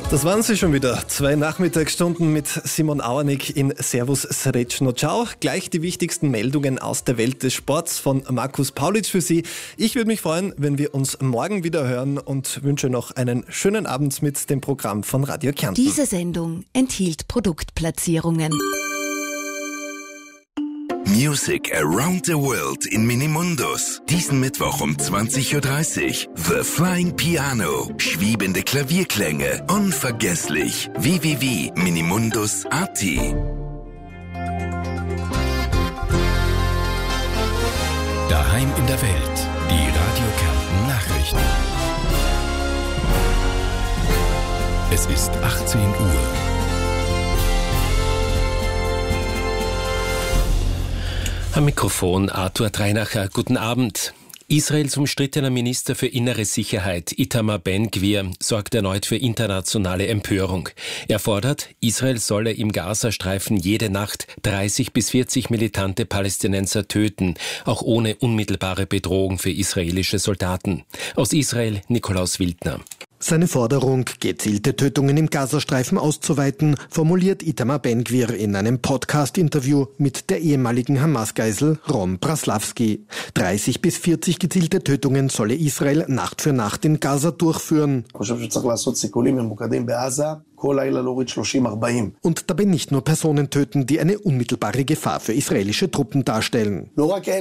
Das waren sie schon wieder. 2 Nachmittagsstunden mit Simon Auernick in Servus Srećno Ciao. Gleich die wichtigsten Meldungen aus der Welt des Sports von Markus Paulitsch für Sie. Ich würde mich freuen, wenn wir uns morgen wieder hören und wünsche noch einen schönen Abend mit dem Programm von Radio Kärnten. Diese Sendung enthielt Produktplatzierungen. Music around the world in Minimundus. Diesen Mittwoch um 20.30 Uhr. The Flying Piano. Schwebende Klavierklänge. Unvergesslich. www.minimundus.at. Daheim in der Welt. Die Radio Kärnten Nachrichten. Es ist 18 Uhr. Am Mikrofon Arthur Dreinacher. Guten Abend. Israels umstrittener Minister für innere Sicherheit, Itamar Ben-Gvir, sorgt erneut für internationale Empörung. Er fordert, Israel solle im Gazastreifen jede Nacht 30 bis 40 militante Palästinenser töten, auch ohne unmittelbare Bedrohung für israelische Soldaten. Aus Israel Nikolaus Wildner. Seine Forderung, gezielte Tötungen im Gazastreifen auszuweiten, formuliert Itamar Ben-Gvir in einem Podcast-Interview mit der ehemaligen Hamas-Geisel Ron Braslavsky. 30 bis 40 gezielte Tötungen solle Israel Nacht für Nacht in Gaza durchführen. Und dabei nicht nur Personen töten, die eine unmittelbare Gefahr für israelische Truppen darstellen.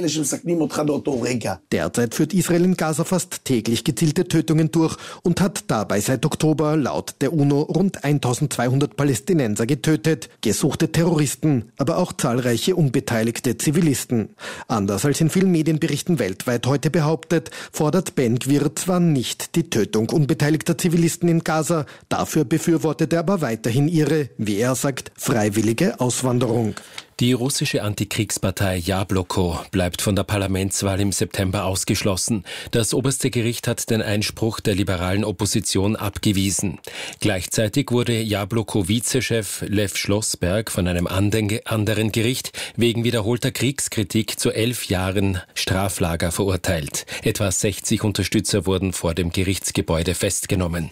Derzeit führt Israel in Gaza fast täglich gezielte Tötungen durch und hat dabei seit Oktober laut der UNO rund 1200 Palästinenser getötet, gesuchte Terroristen, aber auch zahlreiche unbeteiligte Zivilisten. Anders als in vielen Medienberichten weltweit heute behauptet, fordert Ben-Gvir zwar nicht die Tötung unbeteiligter Zivilisten in Gaza, dafür befürwortet er aber weiterhin ihre, wie er sagt, freiwillige Auswanderung. Die russische Antikriegspartei Jabloko bleibt von der Parlamentswahl im September ausgeschlossen. Das oberste Gericht hat den Einspruch der liberalen Opposition abgewiesen. Gleichzeitig wurde Jabloko-Vizechef Lev Schlossberg von einem anderen Gericht wegen wiederholter Kriegskritik zu 11 Jahren Straflager verurteilt. Etwa 60 Unterstützer wurden vor dem Gerichtsgebäude festgenommen.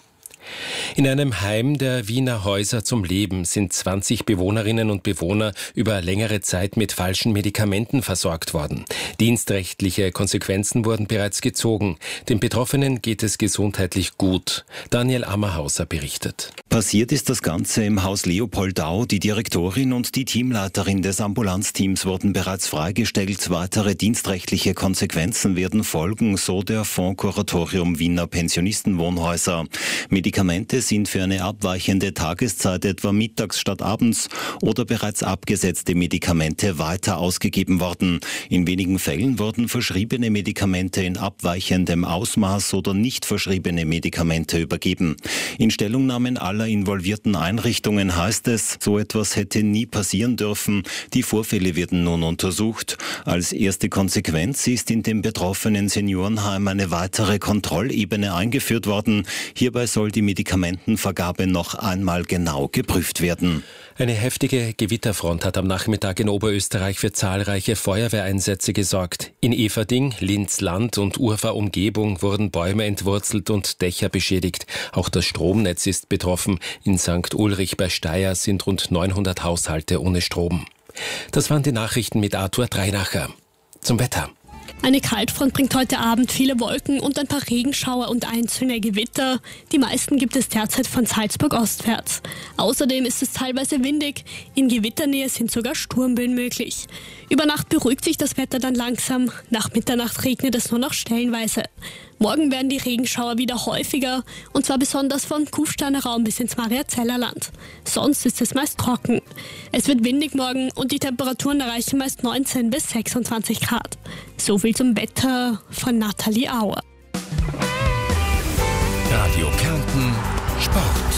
In einem Heim der Wiener Häuser zum Leben sind 20 Bewohnerinnen und Bewohner über längere Zeit mit falschen Medikamenten versorgt worden. Dienstrechtliche Konsequenzen wurden bereits gezogen. Den Betroffenen geht es gesundheitlich gut. Daniel Ammerhauser berichtet. Passiert ist das Ganze im Haus Leopoldau. Die Direktorin und die Teamleiterin des Ambulanzteams wurden bereits freigestellt. Weitere dienstrechtliche Konsequenzen werden folgen, so der Fondskuratorium Wiener Pensionistenwohnhäuser. Medikamente sind für eine abweichende Tageszeit etwa mittags statt abends oder bereits abgesetzte Medikamente weiter ausgegeben worden. In wenigen Fällen wurden verschriebene Medikamente in abweichendem Ausmaß oder nicht verschriebene Medikamente übergeben. In Stellungnahmen aller involvierten Einrichtungen heißt es, so etwas hätte nie passieren dürfen. Die Vorfälle werden nun untersucht. Als erste Konsequenz ist in dem betroffenen Seniorenheim eine weitere Kontrollebene eingeführt worden. Hierbei soll die Medikamentenvergabe noch einmal genau geprüft werden. Eine heftige Gewitterfront hat am Nachmittag in Oberösterreich für zahlreiche Feuerwehreinsätze gesorgt. In Everding, Linz-Land und Urfahr-Umgebung wurden Bäume entwurzelt und Dächer beschädigt. Auch das Stromnetz ist betroffen. In St. Ulrich bei Steyr sind rund 900 Haushalte ohne Strom. Das waren die Nachrichten mit Arthur Dreinacher. Zum Wetter. Eine Kaltfront bringt heute Abend viele Wolken und ein paar Regenschauer und einzelne Gewitter. Die meisten gibt es derzeit von Salzburg ostwärts. Außerdem ist es teilweise windig. In Gewitternähe sind sogar Sturmböen möglich. Über Nacht beruhigt sich das Wetter dann langsam. Nach Mitternacht regnet es nur noch stellenweise. Morgen werden die Regenschauer wieder häufiger, und zwar besonders vom Kufsteiner Raum bis ins Mariazeller Land. Sonst ist es meist trocken. Es wird windig morgen und die Temperaturen erreichen meist 19 bis 26 Grad. So viel zum Wetter von Nathalie Auer. Radio Kärnten Sport.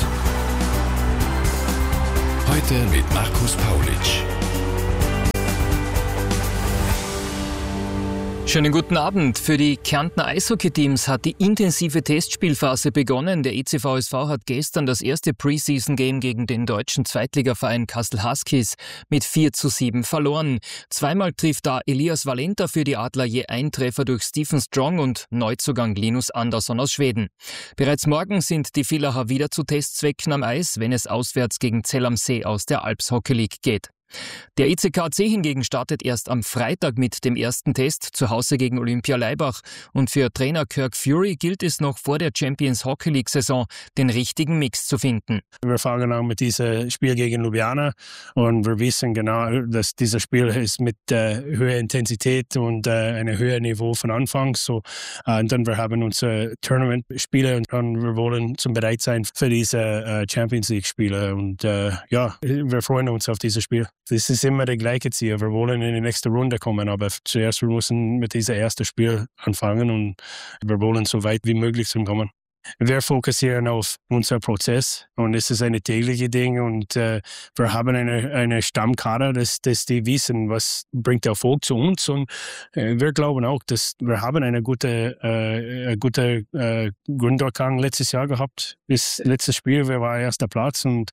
Heute mit Markus Paulitsch. Schönen guten Abend. Für die Kärntner Eishockey-Teams hat die intensive Testspielphase begonnen. Der ECVSV hat gestern das erste Preseason-Game gegen den deutschen Zweitligaverein Kassel Huskies mit 4:7 verloren. Zweimal trifft da Elias Valenta für die Adler, je ein Treffer durch Stephen Strong und Neuzugang Linus Andersson aus Schweden. Bereits morgen sind die Villacher wieder zu Testzwecken am Eis, wenn es auswärts gegen Zell am See aus der Alps Hockey League geht. Der ECKC hingegen startet erst am Freitag mit dem ersten Test zu Hause gegen Olympia Laibach. Und für Trainer Kirk Fury gilt es noch vor der Champions Hockey League Saison, den richtigen Mix zu finden. Wir fangen an mit diesem Spiel gegen Ljubljana und wir wissen genau, dass dieses Spiel ist mit höherer Intensität und einem höheren Niveau von Anfang. Und dann wir haben unsere Tournament-Spiele und wir wollen zum bereit sein für diese Champions League-Spiele. Und wir freuen uns auf dieses Spiel. Das ist immer der gleiche Ziel. Wir wollen in die nächste Runde kommen, aber zuerst wir müssen mit diesem ersten Spiel anfangen und wir wollen so weit wie möglich kommen. Wir fokussieren auf unseren Prozess und es ist ein tägliches Ding und wir haben eine Stammkader, dass die wissen, was bringt Erfolg zu uns und wir glauben auch, dass wir haben eine gute Grunddurchgang letztes Jahr gehabt. Das letzte Spiel, wir waren erster Platz und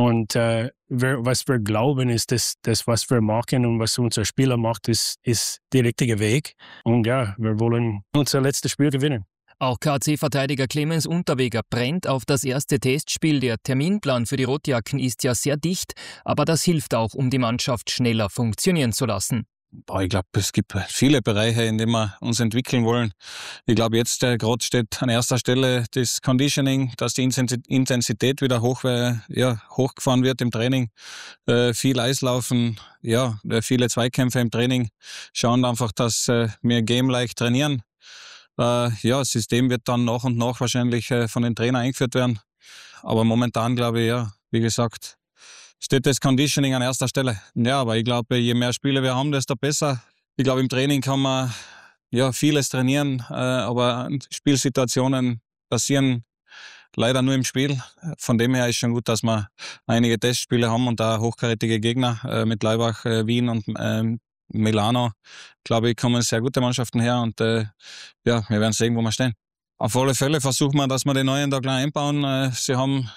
was wir glauben ist, dass das, was wir machen und was unser Spieler macht, ist der richtige Weg und ja, wir wollen unser letztes Spiel gewinnen. Auch KAC-Verteidiger Clemens Unterweger brennt auf das erste Testspiel. Der Terminplan für die Rotjacken ist ja sehr dicht, aber das hilft auch, um die Mannschaft schneller funktionieren zu lassen. Ich glaube, es gibt viele Bereiche, in denen wir uns entwickeln wollen. Ich glaube, jetzt gerade steht an erster Stelle das Conditioning, dass die Intensität wieder hochgefahren wird im Training. Viel Eislaufen, viele Zweikämpfe im Training. Schauen einfach, dass wir game-like trainieren. Das System wird dann nach und nach wahrscheinlich von den Trainern eingeführt werden. Aber momentan glaube ich, wie gesagt, steht das Conditioning an erster Stelle. Ja, aber ich glaube, je mehr Spiele wir haben, desto besser. Ich glaube, im Training kann man vieles trainieren, aber Spielsituationen passieren leider nur im Spiel. Von dem her ist schon gut, dass wir einige Testspiele haben und da hochkarätige Gegner mit Laibach, Wien und Milano, glaube ich, kommen sehr gute Mannschaften her und wir werden sehen, wo wir stehen. Auf alle Fälle versuchen wir, dass wir die Neuen da gleich einbauen. Sie haben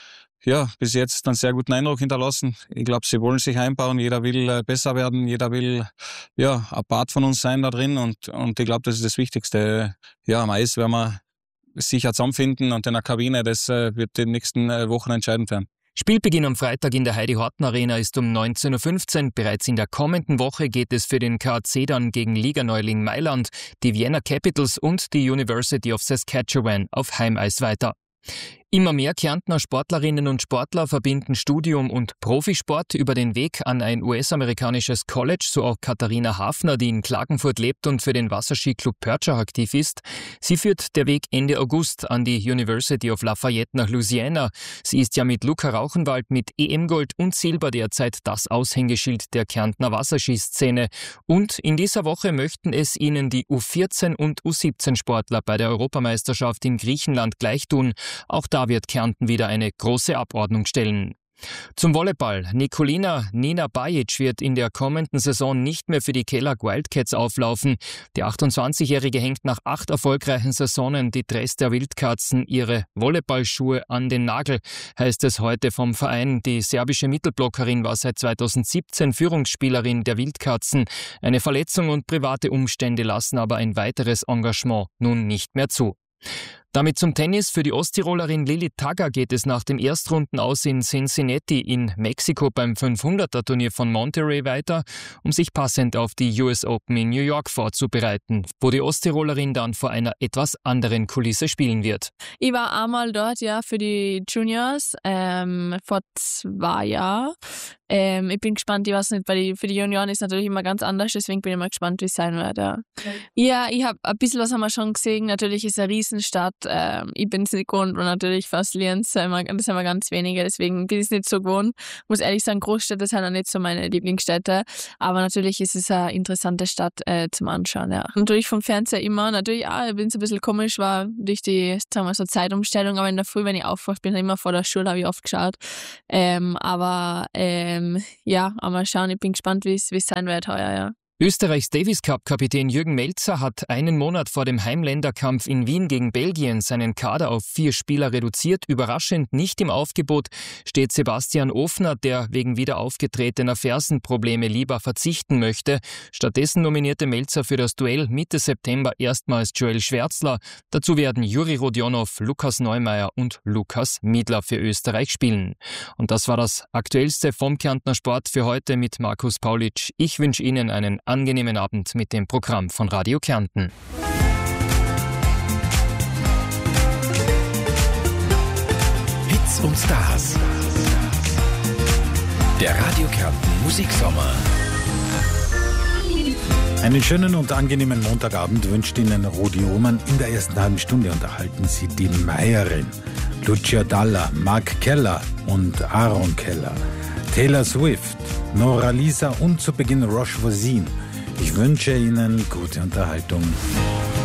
bis jetzt einen sehr guten Eindruck hinterlassen. Ich glaube, sie wollen sich einbauen. Jeder will besser werden. Jeder will ein Part von uns sein da drin und ich glaube, das ist das Wichtigste. Am Eis werden wir sicher zusammenfinden und in der Kabine, das wird die nächsten Wochen entscheidend werden. Spielbeginn am Freitag in der Heidi-Horten-Arena ist um 19:15 Uhr. Bereits in der kommenden Woche geht es für den KAC dann gegen Liganeuling Mailand, die Vienna Capitals und die University of Saskatchewan auf Heimeis weiter. Immer mehr Kärntner Sportlerinnen und Sportler verbinden Studium und Profisport über den Weg an ein US-amerikanisches College, so auch Katharina Hafner, die in Klagenfurt lebt und für den Wasserskiclub Percher aktiv ist. Sie führt der Weg Ende August an die University of Lafayette nach Louisiana. Sie ist ja mit Luca Rauchenwald mit EM-Gold und Silber derzeit das Aushängeschild der Kärntner Wasserskiszene. Und in dieser Woche möchten es ihnen die U14 und U17-Sportler bei der Europameisterschaft in Griechenland gleichtun. Auch da wird Kärnten wieder eine große Abordnung stellen. Zum Volleyball. Nikolina Nina Bajic wird in der kommenden Saison nicht mehr für die Kellag Wildcats auflaufen. Die 28-Jährige hängt nach 8 erfolgreichen Saisonen die Dress der Wildkatzen ihre Volleyballschuhe an den Nagel, heißt es heute vom Verein. Die serbische Mittelblockerin war seit 2017 Führungsspielerin der Wildkatzen. Eine Verletzung und private Umstände lassen aber ein weiteres Engagement nun nicht mehr zu. Damit zum Tennis. Für die Osttirolerin Lili Tagger geht es nach dem Erstrundenaus in Cincinnati in Mexiko beim 500er-Turnier von Monterrey weiter, um sich passend auf die US Open in New York vorzubereiten, wo die Osttirolerin dann vor einer etwas anderen Kulisse spielen wird. Ich war einmal dort, für die Juniors, vor 2 Jahren. Ich bin gespannt, ich weiß nicht, weil für die Junioren ist natürlich immer ganz anders, deswegen bin ich mal gespannt, wie es sein wird. Ja, ich habe ein bisschen was haben wir schon gesehen. Natürlich ist es eine Riesenstadt. Ich bin es nicht gewohnt und natürlich fast Lienz, das sind wir ganz wenige, deswegen bin ich es nicht so gewohnt. Ich muss ehrlich sagen, Großstädte sind auch nicht so meine Lieblingsstädte, aber natürlich ist es eine interessante Stadt zum Anschauen. Ja. Natürlich vom Fernseher immer, natürlich ich bin es ein bisschen komisch, war durch die, sagen wir so, Zeitumstellung, aber in der Früh, wenn ich aufwacht bin, immer vor der Schule, habe ich oft geschaut. Aber mal schauen, ich bin gespannt, wie es sein wird heuer, ja. Österreichs Davis-Cup-Kapitän Jürgen Melzer hat einen Monat vor dem Heimländerkampf in Wien gegen Belgien seinen Kader auf 4 Spieler reduziert. Überraschend nicht im Aufgebot steht Sebastian Ofner, der wegen wieder aufgetretener Fersenprobleme lieber verzichten möchte. Stattdessen nominierte Melzer für das Duell Mitte September erstmals Joel Schwärzler. Dazu werden Juri Rodionov, Lukas Neumeier und Lukas Miedler für Österreich spielen. Und das war das Aktuellste vom Kärntner Sport für heute mit Markus Paulitsch. Ich wünsche Ihnen einen angenehmen Abend mit dem Programm von Radio Kärnten. Hits und Stars. Der Radio Kärnten Musiksommer. Einen schönen und angenehmen Montagabend wünscht Ihnen Rudi Ohmann. In der ersten halben Stunde unterhalten Sie die Meierin, Lucia Dalla, Mark Keller und Aaron Keller, Taylor Swift, Nora Lisa und zu Beginn Roche Voisine. Ich wünsche Ihnen gute Unterhaltung.